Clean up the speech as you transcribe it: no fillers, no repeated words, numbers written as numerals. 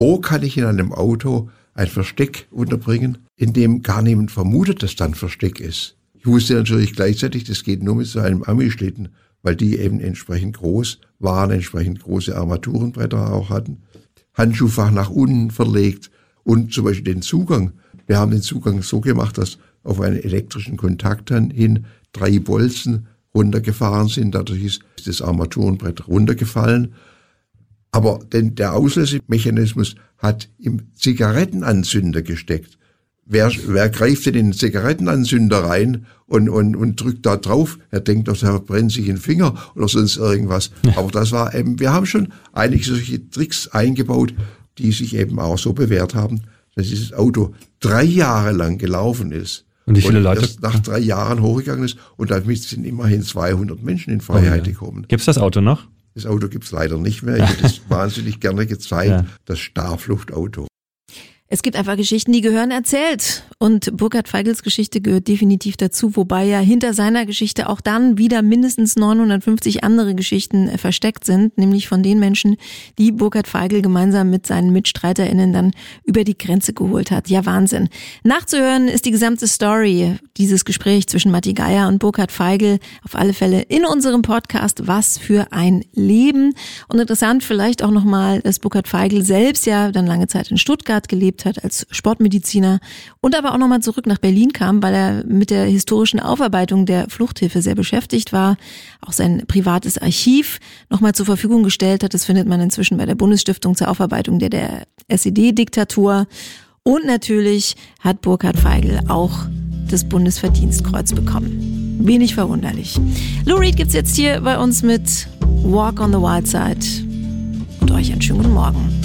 Wo kann ich in einem Auto ein Versteck unterbringen, in dem gar niemand vermutet, dass da ein Versteck ist? Ich wusste natürlich gleichzeitig, das geht nur mit so einem Ami-Schlitten, weil die eben entsprechend groß waren, entsprechend große Armaturenbretter auch hatten. Handschuhfach nach unten verlegt und zum Beispiel den Zugang. Wir haben den Zugang so gemacht, dass auf einen elektrischen Kontakt hin 3 Bolzen runtergefahren sind. Dadurch ist das Armaturenbrett runtergefallen. Aber der Auslösemechanismus hat im Zigarettenanzünder gesteckt. Wer greift denn in den Zigarettenanzünder rein und drückt da drauf? Er denkt doch, er brennt sich den Finger oder sonst irgendwas. Aber das war eben, wir haben schon einige solche Tricks eingebaut, die sich eben auch so bewährt haben, dass dieses Auto 3 Jahre lang gelaufen ist. Und wie viele Leute? Erst nach 3 Jahren hochgegangen ist und damit sind immerhin 200 Menschen in Freiheit gekommen. Gibt's das Auto noch? Das Auto gibt's leider nicht mehr. Ich hätte es wahnsinnig gerne gezeigt. Das Starfluchtauto. Es gibt einfach Geschichten, die gehören erzählt. Und Burkhard Feigls Geschichte gehört definitiv dazu, wobei ja hinter seiner Geschichte auch dann wieder mindestens 950 andere Geschichten versteckt sind, nämlich von den Menschen, die Burkhard Feigl gemeinsam mit seinen MitstreiterInnen dann über die Grenze geholt hat. Ja, Wahnsinn. Nachzuhören ist die gesamte Story, dieses Gespräch zwischen Matti Geier und Burkhard Feigl, auf alle Fälle in unserem Podcast Was für ein Leben. Und interessant vielleicht auch nochmal, dass Burkhard Feigl selbst ja dann lange Zeit in Stuttgart gelebt hat als Sportmediziner und aber auch nochmal zurück nach Berlin kam, weil er mit der historischen Aufarbeitung der Fluchthilfe sehr beschäftigt war, auch sein privates Archiv nochmal zur Verfügung gestellt hat. Das findet man inzwischen bei der Bundesstiftung zur Aufarbeitung der SED-Diktatur. Und natürlich hat Burkhard Feigl auch das Bundesverdienstkreuz bekommen. Wenig verwunderlich. Lou Reed gibt's jetzt hier bei uns mit Walk on the Wild Side und euch einen schönen guten Morgen.